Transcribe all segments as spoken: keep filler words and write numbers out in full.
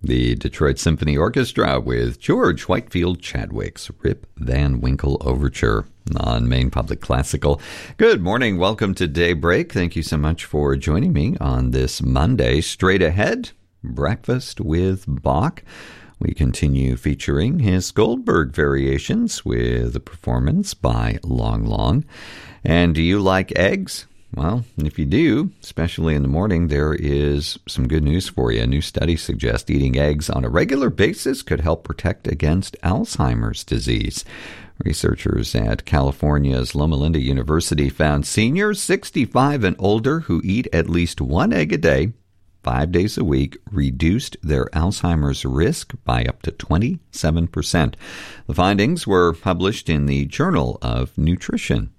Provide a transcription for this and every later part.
The Detroit Symphony Orchestra with George Whitefield Chadwick's Rip Van Winkle Overture on Maine Public Classical. Good morning. Welcome to Daybreak. Thank you so much for joining me on this Monday. Straight ahead, Breakfast with Bach. We continue featuring his Goldberg variations with a performance by Long Long. And do you like eggs? Well, if you do, especially in the morning, there is some good news for you. A new study suggests eating eggs on a regular basis could help protect against Alzheimer's disease. Researchers at California's Loma Linda University found seniors sixty-five and older who eat at least one egg a day, five days a week, reduced their Alzheimer's risk by up to twenty-seven percent. The findings were published in the Journal of Nutrition.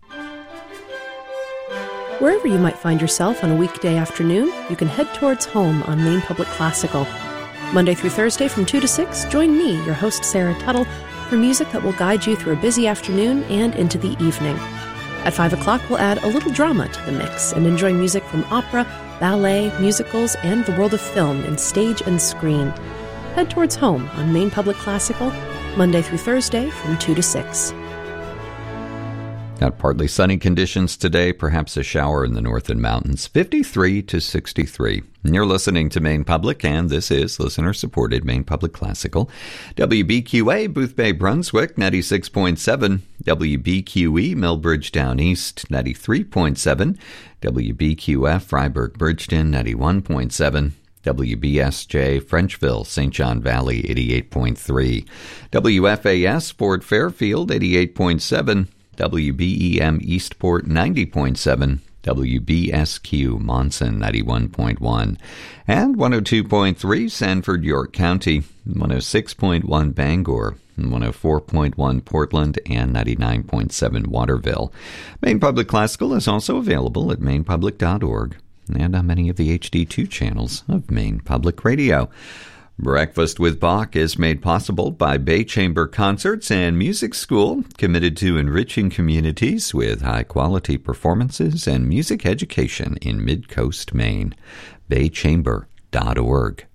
Wherever you might find yourself on a weekday afternoon, you can head towards home on Maine Public Classical. Monday through Thursday from two to six, join me, your host Sarah Tuttle, for music that will guide you through a busy afternoon and into the evening. At five o'clock, we'll add a little drama to the mix and enjoy music from opera, ballet, musicals, and the world of film in stage and screen. Head towards home on Maine Public Classical, Monday through Thursday from two to six. Got partly sunny conditions today, perhaps a shower in the northern mountains, fifty-three to sixty-three. You're listening to Maine Public, and this is listener-supported Maine Public Classical. W B Q A, Boothbay, Brunswick, ninety-six point seven. W B Q E, Millbridge Down East, ninety-three point seven. W B Q F, Freiburg, Bridgeton, ninety-one point seven. W B S J, Frenchville, Saint John Valley, eighty-eight point three. W F A S, Fort Fairfield, eighty-eight point seven. W B E M Eastport ninety point seven, W B S Q Monson ninety-one point one, and one oh two point three Sanford, York County, one oh six point one Bangor, one oh four point one Portland, and ninety-nine point seven Waterville. Maine Public Classical is also available at maine public dot org and on many of the H D two channels of Maine Public Radio. Breakfast with Bach is made possible by Bay Chamber Concerts and Music School, committed to enriching communities with high-quality performances and music education in Mid-Coast, Maine. bay chamber dot org.